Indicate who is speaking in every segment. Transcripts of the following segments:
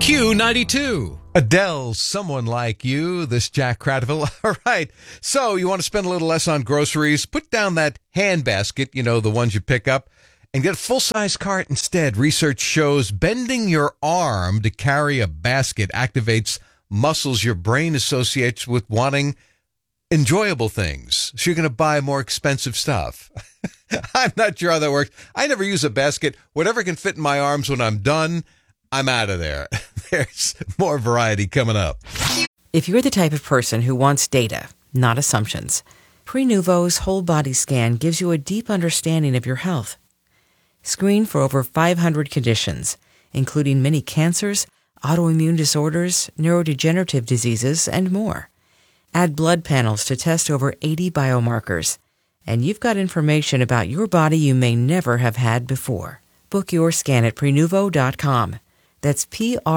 Speaker 1: Q92.
Speaker 2: Adele's Someone Like You, this Jack Cradville. All right. So you want to spend a little less on groceries? Put down that handbasket, the ones you pick up, and get a full-size cart instead. Research shows bending your arm to carry a basket activates muscles your brain associates with wanting enjoyable things. So you're going to buy more expensive stuff. I'm not sure how that works. I never use a basket. Whatever can fit in my arms when I'm done, I'm out of there. There's more variety coming up.
Speaker 3: If you're the type of person who wants data, not assumptions, Prenuvo's whole body scan gives you a deep understanding of your health. Screen for over 500 conditions, including many cancers, autoimmune disorders, neurodegenerative diseases, and more. Add blood panels to test over 80 biomarkers, and you've got information about your body you may never have had before. Book your scan at Prenuvo.com. That's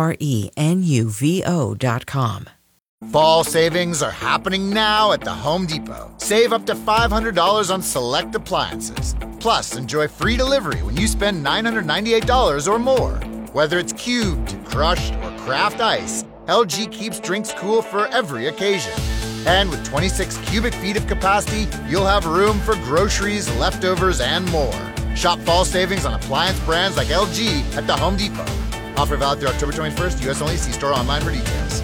Speaker 3: Prenuvo.com.
Speaker 4: Fall savings are happening now at the Home Depot. Save up to $500 on select appliances. Plus, enjoy free delivery when you spend $998 or more. Whether it's cubed, crushed, or craft ice, LG keeps drinks cool for every occasion. And with 26 cubic feet of capacity, you'll have room for groceries, leftovers, and more. Shop fall savings on appliance brands like LG at the Home Depot. Offer valid through October 21st. U.S. only. See store online for details.